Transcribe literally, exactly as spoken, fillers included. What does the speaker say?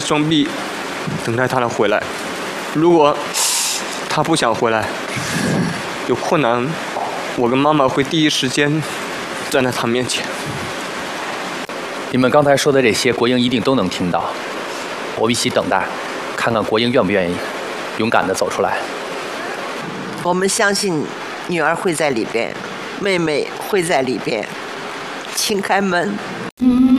双臂，等待他的回来。如果他不想回来，有困难，我跟妈妈会第一时间站在他面前。 你们刚才说的这些，国英一定都能听到。我们一起等待，看看国英愿不愿意勇敢地走出来。 我们相信女儿会在里边，妹妹会在里边，请开门。